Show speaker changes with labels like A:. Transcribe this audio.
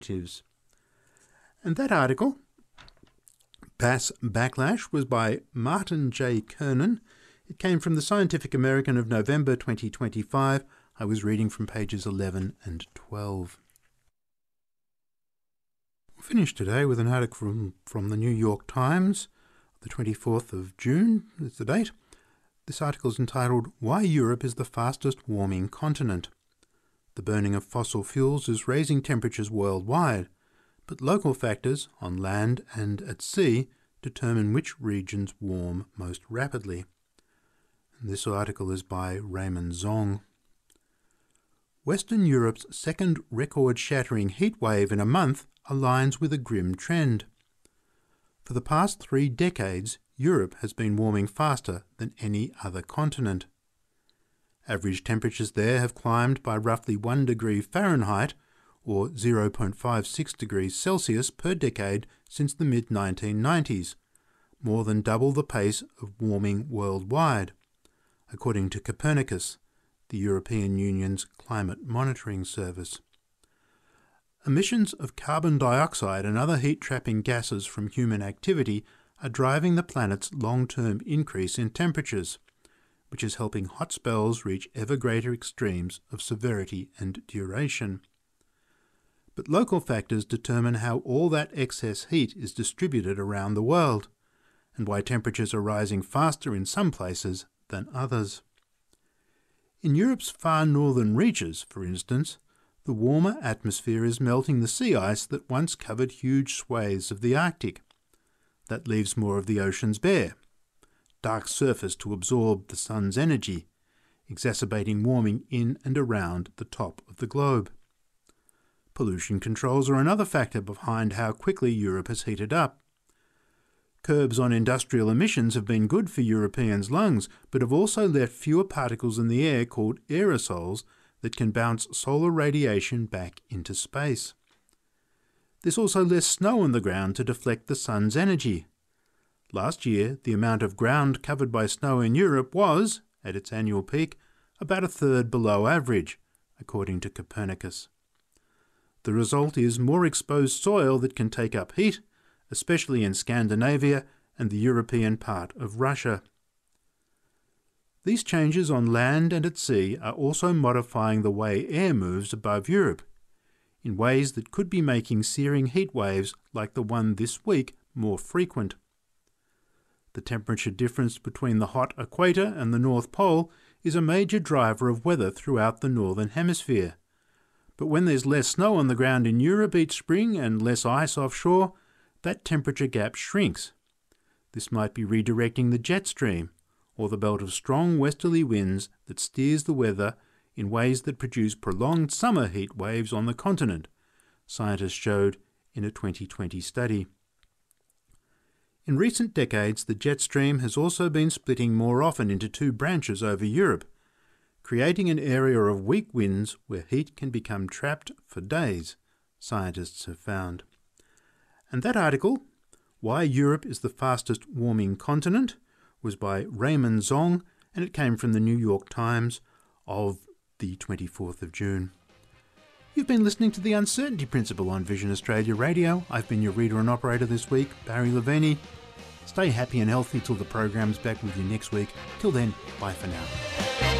A: alternatives. And that article, Bass Backlash, was by Martin J. Kernan. It came from the Scientific American of November 2025. I was reading from pages 11 and 12. We'll finish today with an article from the New York Times, the 24th of June is the date. This article is entitled, "Why Europe is the Fastest Warming Continent." The burning of fossil fuels is raising temperatures worldwide, but local factors on land and at sea determine which regions warm most rapidly. And this article is by Raymond Zong. Western Europe's second record-shattering heatwave in a month aligns with a grim trend. For the past 3 decades, Europe has been warming faster than any other continent. Average temperatures there have climbed by roughly 1 degree Fahrenheit, or 0.56 degrees Celsius per decade since the mid-1990s, more than double the pace of warming worldwide, according to Copernicus, the European Union's climate monitoring service. Emissions of carbon dioxide and other heat-trapping gases from human activity are driving the planet's long-term increase in temperatures, which is helping hot spells reach ever greater extremes of severity and duration. But local factors determine how all that excess heat is distributed around the world, and why temperatures are rising faster in some places than others. In Europe's far northern reaches, for instance, the warmer atmosphere is melting the sea ice that once covered huge swathes of the Arctic. That leaves more of the oceans bare, dark surface to absorb the sun's energy, exacerbating warming in and around the top of the globe. Pollution controls are another factor behind how quickly Europe has heated up. Curbs on industrial emissions have been good for Europeans' lungs, but have also left fewer particles in the air called aerosols that can bounce solar radiation back into space. There's also less snow on the ground to deflect the sun's energy. Last year, the amount of ground covered by snow in Europe was, at its annual peak, about 1/3 below average, according to Copernicus. The result is more exposed soil that can take up heat, especially in Scandinavia and the European part of Russia. These changes on land and at sea are also modifying the way air moves above Europe, in ways that could be making searing heat waves like the one this week more frequent. The temperature difference between the hot equator and the North Pole is a major driver of weather throughout the Northern Hemisphere. But when there's less snow on the ground in Europe each spring and less ice offshore, that temperature gap shrinks. This might be redirecting the jet stream, or the belt of strong westerly winds that steers the weather in ways that produce prolonged summer heat waves on the continent, scientists showed in a 2020 study. In recent decades, the jet stream has also been splitting more often into 2 branches over Europe, creating an area of weak winds where heat can become trapped for days, scientists have found. And that article, Why Europe is the Fastest Warming Continent, was by Raymond Zong, and it came from the New York Times of the 24th of June. You've been listening to The Uncertainty Principle on Vision Australia Radio. I've been your reader and operator this week, Barry Leveni. Stay happy and healthy till the program's back with you next week. Till then, bye for now.